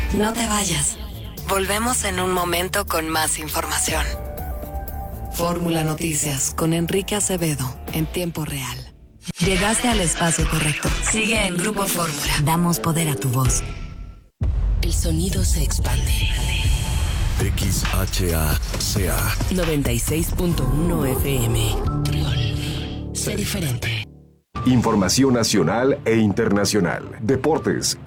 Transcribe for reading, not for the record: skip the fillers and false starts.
No te vayas. Volvemos en un momento con más información. Fórmula Noticias con Enrique Acevedo en tiempo real. Llegaste al espacio correcto. Sigue en Grupo Fórmula. Damos poder a tu voz. El sonido se expande. XHACA 96.1 FM. Sé diferente. Información nacional e internacional, deportes,